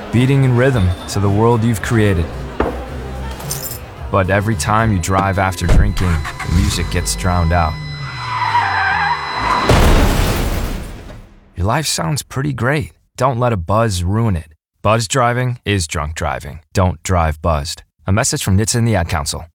beating in rhythm to the world you've created. But every time you drive after drinking, the music gets drowned out. Your life sounds pretty great. Don't let a buzz ruin it. Buzz driving is drunk driving. Don't drive buzzed. A message from NHTSA and the Ad Council.